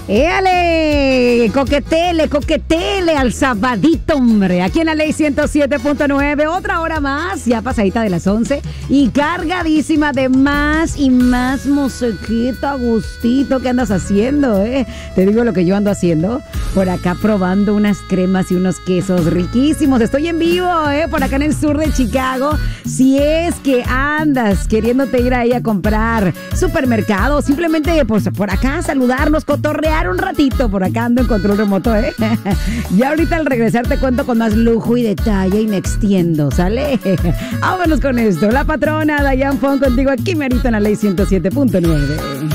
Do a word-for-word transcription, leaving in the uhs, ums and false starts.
¡Éale! Coquetele, coquetele al sabadito, hombre. Aquí en la Ley ciento siete punto nueve, otra hora más, ya pasadita de las once y cargadísima de más y más mosequita, gustito. ¿Qué andas haciendo, eh? Te digo lo que yo ando haciendo. Por acá probando unas cremas y unos quesos riquísimos. Estoy en vivo, eh, por acá en el sur de Chicago. Si es que andas queriéndote ir ahí a comprar supermercado, simplemente pues, por acá saludarnos, cotorrear un ratito, por acá ando en control remoto, ¿eh? Ya ahorita al regresar te cuento con más lujo y detalle y me extiendo, ¿sale? Vámonos con esto. La patrona Dayan Fong contigo aquí merito en la Ley ciento siete punto nueve.